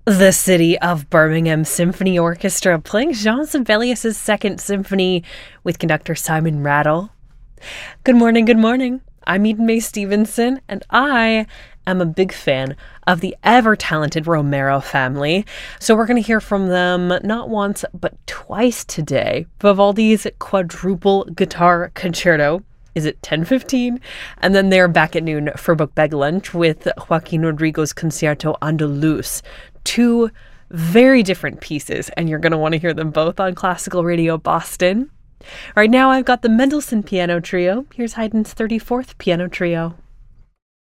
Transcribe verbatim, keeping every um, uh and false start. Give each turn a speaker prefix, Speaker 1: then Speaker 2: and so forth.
Speaker 1: The City of Birmingham Symphony Orchestra playing Jean Sibelius' Second Symphony with conductor Simon Rattle. Good morning, good morning. I'm Eden Mae Stevenson, and I am a big fan of the ever-talented Romero family. So we're going to hear from them not once, but twice today. Vivaldi's Quadruple Guitar Concerto is at ten fifteen, and then they're back at noon for Book Bag Lunch with Joaquin Rodrigo's Concierto Andaluz. Two very different pieces, and you're going to want to hear them both on Classical Radio Boston. Right now, I've got the Mendelssohn Piano Trio. Here's Haydn's thirty-fourth Piano Trio.